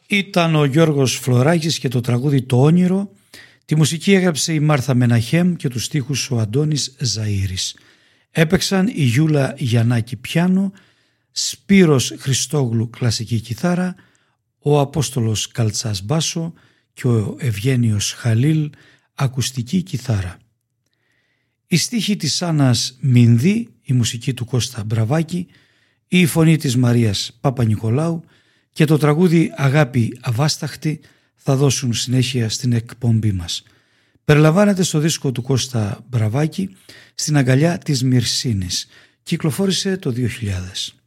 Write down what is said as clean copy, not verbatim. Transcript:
Ήταν ο Γιώργος Φλωράκης και το τραγούδι «Το όνειρο». Τη μουσική έγραψε η Μάρθα Μεναχέμ και τους στίχους ο Αντώνης Ζαΐρης. Έπαιξαν η Γιούλα Γιαννάκη πιάνο, Σπύρος Χριστόγλου κλασική κιθάρα, ο Απόστολος Καλτσάς μπάσο και ο Ευγένιος Χαλίλ ακουστική κιθάρα. Η στίχη της Άννας Μινδή, η μουσική του Κώστα Μπραβάκη, η φωνή της Μαρίας Παπα-Νικολάου και το τραγούδι «Αγάπη αβάσταχτη» θα δώσουν συνέχεια στην εκπομπή μας. Περιλαμβάνεται στο δίσκο του Κώστα Μπραβάκη «Στην αγκαλιά της Μυρσίνης». Κυκλοφόρησε το 2000.